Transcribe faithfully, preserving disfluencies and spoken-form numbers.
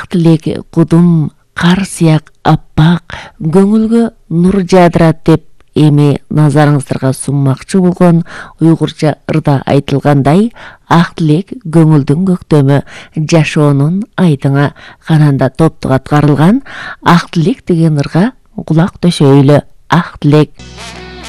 ак тилек кудум кар сыяк аппак көңүлгө нур жаадырат деп эми назарыңыздарга сунмакчы болгон уйгурча ырда айтылгандай, ак тилек көңүлдүн көктөмү, жашоонун айдыңа кананда топтук аткарылган ак тилек деген ырга кулак төшөйлү. Ак тилек.